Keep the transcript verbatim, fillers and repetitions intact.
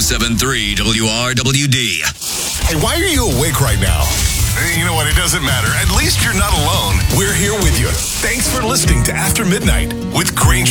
seven three W R W D. Hey, why are you awake right now? You know what? It doesn't matter. At least you're not alone. We're here with you. Thanks for listening to After Midnight with Granger.